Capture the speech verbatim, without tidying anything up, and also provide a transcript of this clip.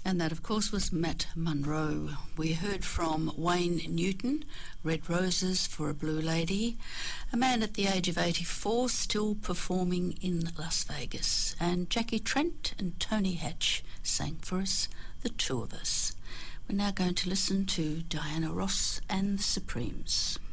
And that, of course, was Matt Monro. We heard from Wayne Newton, Red Roses for a Blue Lady, a man at the age of eighty-four still performing in Las Vegas. And Jackie Trent and Tony Hatch sang for us, The Two of Us. We're now going to listen to Diana Ross and the Supremes.